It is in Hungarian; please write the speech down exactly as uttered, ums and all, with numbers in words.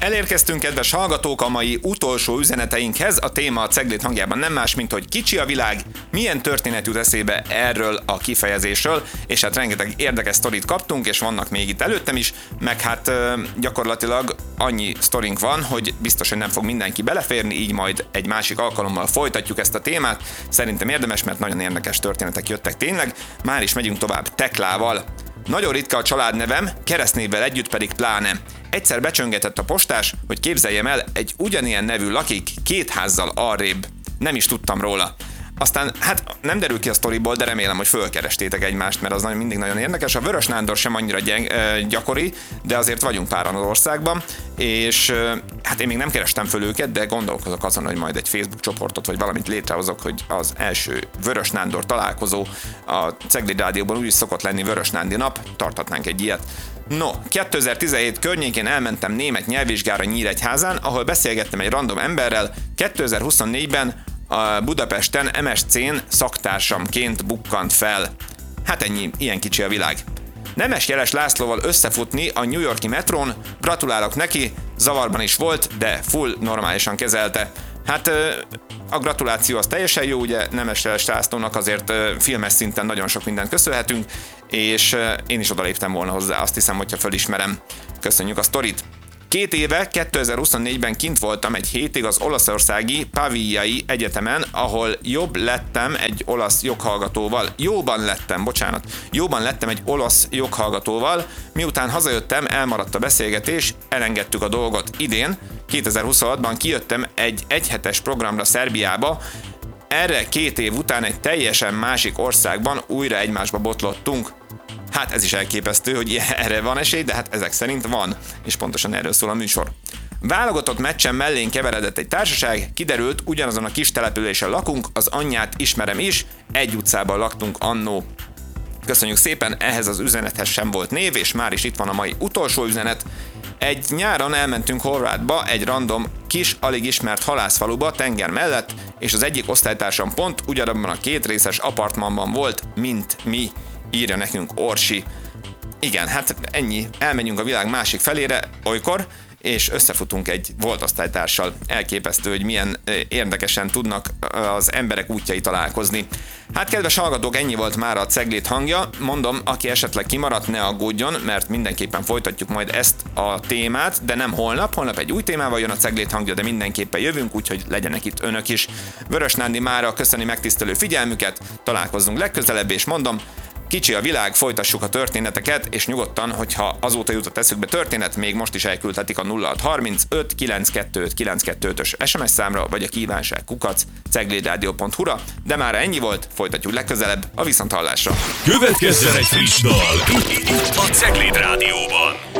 Elérkeztünk, kedves hallgatók, a mai utolsó üzeneteinkhez. A téma a Cegléd hangjában nem más, mint hogy kicsi a világ, milyen történet jut eszébe erről a kifejezésről, és hát rengeteg érdekes sztorit kaptunk, és vannak még itt előttem is, meg hát gyakorlatilag annyi sztorink van, hogy biztos, hogy nem fog mindenki beleférni, így majd egy másik alkalommal folytatjuk ezt a témát. Szerintem érdemes, mert nagyon érdekes történetek jöttek tényleg. Már is megyünk tovább Teklával. Nagyon ritka a családnevem, keresztnévvel együtt pedig pláne. Egyszer becsöngetett a postás, hogy képzeljem el, egy ugyanilyen nevű lakik két házzal arrébb. Nem is tudtam róla. Aztán, hát nem derül ki a sztoriból, de remélem, hogy fölkerestétek egymást, mert az nagyon, mindig nagyon érdekes. A Vörös Nándor sem annyira gyeng, ö, gyakori, de azért vagyunk páran az országban, és ö, hát én még nem kerestem föl őket, de gondolkozok azon, hogy majd egy Facebook csoportot, vagy valamit létrehozok, hogy az első Vörös Nándor találkozó a Cegléd Rádióban úgy is szokott lenni Vörös Nándi nap, tarthatnánk egy ilyet. No, kétezer-tizenhét környékén elmentem német nyelvvizsgára Nyíregyházán, ahol beszélgettem egy random emberrel. kétezer-huszonnégyben a Budapesten em es cén szaktársamként bukkant fel. Hát ennyi, ilyen kicsi a világ. Nemes Jeles Lászlóval összefutni a New York-i metrón, gratulálok neki, zavarban is volt, de full normálisan kezelte. Hát a gratuláció az teljesen jó, ugye Nemes Jeles Lászlónak azért filmes szinten nagyon sok mindent köszönhetünk, és én is odaléptem volna hozzá, azt hiszem, hogyha fölismerem. Köszönjük a sztorit! Két éve, kétezer-huszonnégyben kint voltam egy hétig az olaszországi Paviai Egyetemen, ahol jobb lettem egy olasz joghallgatóval. Jóban lettem, bocsánat. Jóban lettem egy olasz joghallgatóval. Miután hazajöttem, elmaradt a beszélgetés, elengedtük a dolgot. Idén, kétezer-huszonhatban kijöttem egy egyhetes programra Szerbiába. Erre két év után egy teljesen másik országban újra egymásba botlottunk. Hát ez is elképesztő, hogy erre van esély, de hát ezek szerint van, és pontosan erről szól a műsor. Válogatott meccsen mellén keveredett egy társaság, kiderült, ugyanazon a kis településen lakunk, az anyját ismerem is, egy utcában laktunk annó. Köszönjük szépen, ehhez az üzenethez sem volt név, és már is itt van a mai utolsó üzenet. Egy nyáron elmentünk Horvátba, egy random kis, alig ismert halászfaluba, tenger mellett, és az egyik osztálytársam pont ugyanabban a két részes apartmanban volt, mint mi. Írja nekünk Orsi. Igen, hát ennyi. Elmegyünk a világ másik felére olykor, és összefutunk egy volt osztálytársal. Elképesztő, hogy milyen érdekesen tudnak az emberek útjai találkozni. Hát kedves hallgatók, ennyi volt már a Cegléd hangja. Mondom, aki esetleg kimaradt, ne aggódjon, mert mindenképpen folytatjuk majd ezt a témát, de nem holnap. Holnap egy új témával jön a Cegléd hangja, de mindenképpen jövünk, úgyhogy legyenek itt önök is. Vörös Nándi mára köszöni megtisztelő figyelmüket, találkozzunk legközelebb, és mondom, kicsi a világ, folytassuk a történeteket, és nyugodtan, hogyha azóta jutott eszükbe történet, még most is elküldhetik a nulla hat harmincöt kilencszázkettőt kilencszázkettőt-ös es em es számra, vagy a kívánság kukac ceglédradio pont hu-ra, de már ennyi volt, folytatjuk legközelebb, a viszonthallásra. Következzen egy friss dal itt a Cegléd Rádióban.